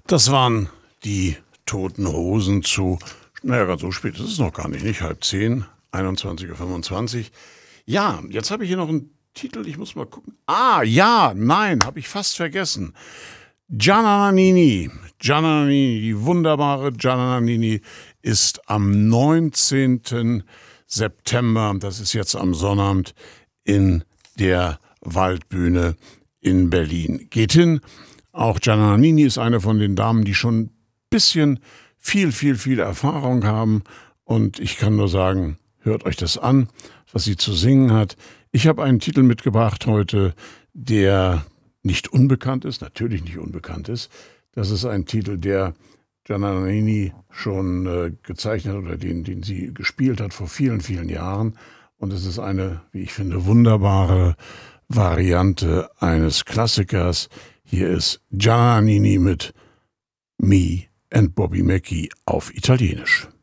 Das waren die Toten Hosen zu, naja, gerade so spät ist es noch gar nicht, nicht 9:30, 21:25 Uhr. Ja, jetzt habe ich hier noch einen Titel, ich muss mal gucken. Nein, habe ich fast vergessen. Gianna Nannini, die wunderbare Gianna Nannini ist am 19. September, das ist jetzt am Sonnabend, in der Waldbühne in Berlin. Geht hin. Auch Gianna Nannini ist eine von den Damen, die schon ein bisschen viel Erfahrung haben. Und ich kann nur sagen, hört euch das an, was sie zu singen hat. Ich habe einen Titel mitgebracht heute, der nicht unbekannt ist, natürlich nicht unbekannt ist. Das ist ein Titel, der Gianna Nannini schon gezeichnet hat oder den sie gespielt hat vor vielen Jahren. Und es ist eine, wie ich finde, wunderbare Variante eines Klassikers. Hier ist Gianna Nannini mit Me and Bobby McGee auf Italienisch.